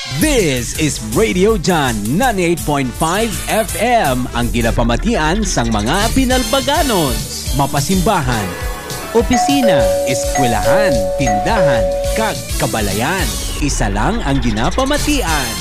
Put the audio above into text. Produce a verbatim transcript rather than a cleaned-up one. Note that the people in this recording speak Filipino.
This is Radio John ninety-eight point five F M, ang ginapamatian sang mga Pinalbaganos, mapasimbahan, opisina, eskwelahan, tindahan, kag kabalayan. Isa lang ang ginapamatian.